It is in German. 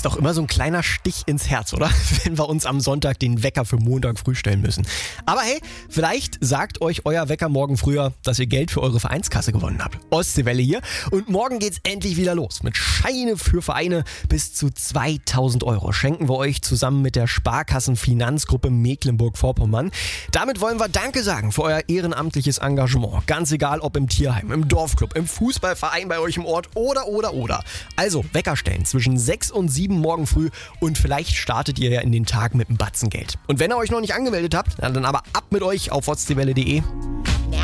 Ist doch immer so ein kleiner Stich ins Herz, oder? Wenn wir uns am Sonntag den Wecker für Montag früh stellen müssen. Aber hey, vielleicht sagt euch euer Wecker morgen früher, dass ihr Geld für eure Vereinskasse gewonnen habt. Ostseewelle hier. Und morgen geht's endlich wieder los. Mit Scheine für Vereine bis zu 2000 Euro schenken wir euch zusammen mit der Sparkassenfinanzgruppe Mecklenburg-Vorpommern. Damit wollen wir Danke sagen für euer ehrenamtliches Engagement. Ganz egal, ob im Tierheim, im Dorfclub, im Fußballverein bei euch im Ort oder. Also Wecker stellen zwischen 6 und 7 morgen früh und vielleicht startet ihr ja in den Tag mit einem Batzen Geld. Und wenn ihr euch noch nicht angemeldet habt, dann aber ab mit euch auf ostseewelle.de.